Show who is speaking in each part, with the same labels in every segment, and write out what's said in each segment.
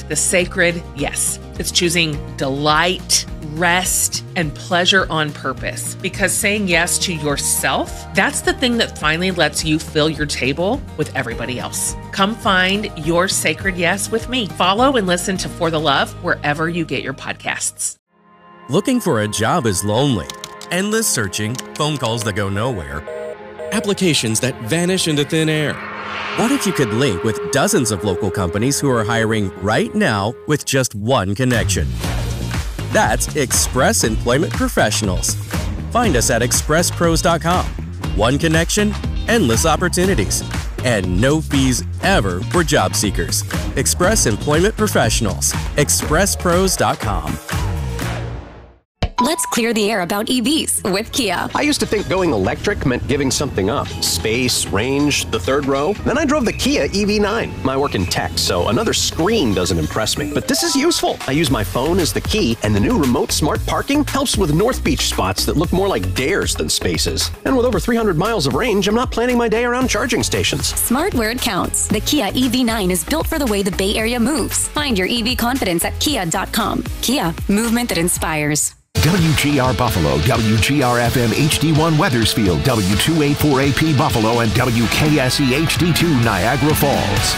Speaker 1: the sacred yes. It's choosing delight, rest, and pleasure on purpose. Because saying yes to yourself, that's the thing that finally lets you fill your table with everybody else. Come find your sacred yes with me. Follow and listen to For the Love wherever you get your podcasts.
Speaker 2: Looking for a job is lonely. Endless searching, phone calls that go nowhere, applications that vanish into thin air. What if you could link with dozens of local companies who are hiring right now with just one connection? That's Express Employment Professionals. Find us at expresspros.com. One connection, endless opportunities, and no fees ever for job seekers. Express Employment Professionals. expresspros.com.
Speaker 3: Let's clear the air about EVs with Kia.
Speaker 4: I used to think going electric meant giving something up. Space, range, the third row. Then I drove the Kia EV9. I work in tech, so another screen doesn't impress me. But this is useful. I use my phone as the key, and the new remote smart parking helps with North Beach spots that look more like dares than spaces. And with over 300 miles of range, I'm not planning my day around charging stations.
Speaker 3: Smart where it counts. The Kia EV9 is built for the way the Bay Area moves. Find your EV confidence at kia.com. Kia, movement that inspires.
Speaker 5: WGR Buffalo, WGR-FM HD1 Weathersfield, W284AP Buffalo, and WKSE HD2 Niagara Falls.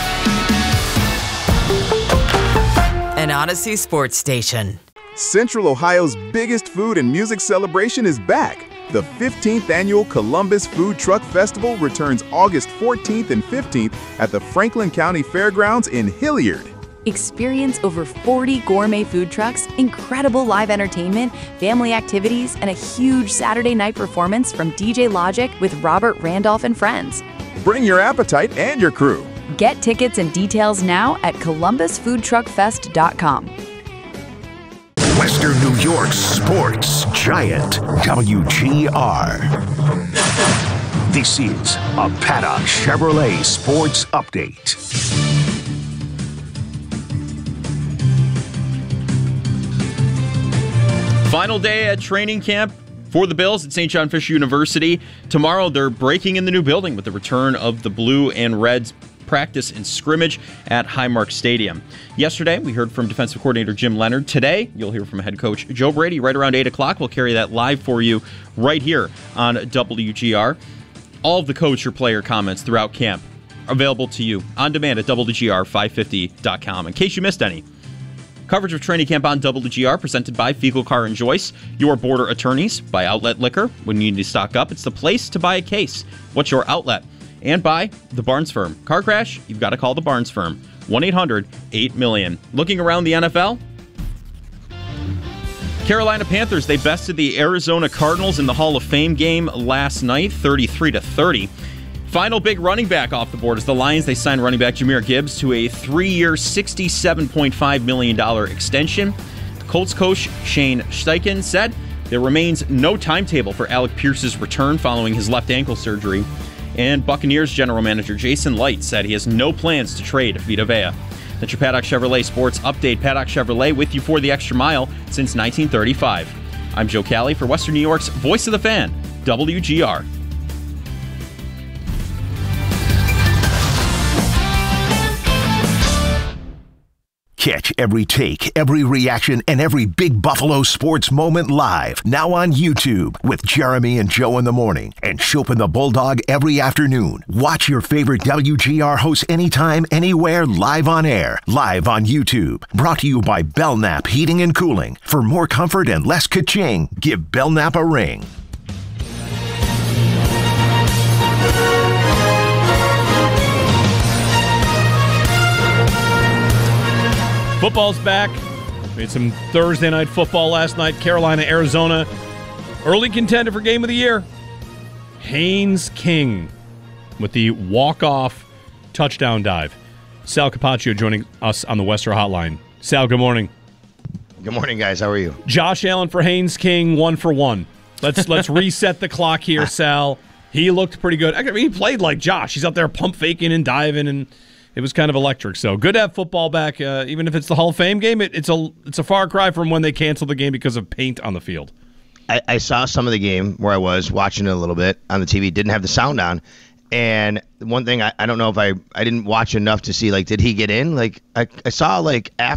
Speaker 6: An Odyssey sports station.
Speaker 7: Central Ohio's biggest food and music celebration is back. The 15th annual Columbus Food Truck Festival returns August 14th and 15th at the Franklin County Fairgrounds in Hilliard.
Speaker 8: Experience over 40 gourmet food trucks, incredible live entertainment, family activities, and a huge Saturday night performance from DJ Logic with Robert Randolph and friends.
Speaker 7: Bring your appetite and your crew.
Speaker 8: Get tickets and details now at columbusfoodtruckfest.com.
Speaker 5: Western New York's sports giant, WGR. This is a Paddock Chevrolet Sports Update.
Speaker 9: Final day at training camp for the Bills at St. John Fisher University. Tomorrow, they're breaking in the new building with the return of the Blue and Reds practice and scrimmage at Highmark Stadium. Yesterday, we heard from defensive coordinator Jim Leonard. Today, you'll hear from head coach Joe Brady right around 8 o'clock. We'll carry that live for you right here on WGR. All of the coach or player comments throughout camp are available to you on demand at WGR550.com. In case you missed any, coverage of training camp on WGR presented by Fecal Car and Joyce, your border attorneys, by Outlet Liquor. When you need to stock up, it's the place to buy a case. What's your outlet? And by the Barnes Firm. Car crash? You've got to call the Barnes Firm. 1-800-8-million. Looking around the NFL, Carolina Panthers, they bested the Arizona Cardinals in the Hall of Fame game last night, 33-30. Final big running back off the board is the Lions. They signed running back Jahmyr Gibbs to a 3-year, $67.5 million extension. Colts coach Shane Steichen said there remains no timetable for Alec Pierce's return following his left ankle surgery. And Buccaneers general manager Jason Light said he has no plans to trade Vita Vea. That's your Paddock Chevrolet Sports Update. Paddock Chevrolet with you for the extra mile since 1935. I'm Joe Cali for Western New York's Voice of the Fan, WGR.
Speaker 5: Catch every take, every reaction, and every big Buffalo sports moment live. Now on YouTube with Jeremy and Joe in the morning and Chopin the Bulldog every afternoon. Watch your favorite WGR hosts anytime, anywhere, live on air. Live on YouTube. Brought to you by Belknap Heating and Cooling. For more comfort and less ka-ching, give Belknap a ring.
Speaker 10: Football's back. We had some Thursday night football last night. Carolina, Arizona. Early contender for Game of the Year. Haynes King with the walk-off touchdown dive. Sal Capaccio joining us on the Western Hotline. Sal, good morning.
Speaker 11: Good morning, guys. How are you?
Speaker 10: Josh Allen for Haynes King, 1 for 1. Let's reset the clock here, Sal. He looked pretty good. I mean, he played like Josh. He's out there pump faking and diving, and it was kind of electric. So good to have football back. Even if it's the Hall of Fame game, it's a far cry from when they canceled the game because of paint on the field.
Speaker 11: I saw some of the game where I was watching it a little bit on the TV. Didn't have the sound on. And one thing, I don't know if I didn't watch enough to see, like, did he get in? Like, I saw, like,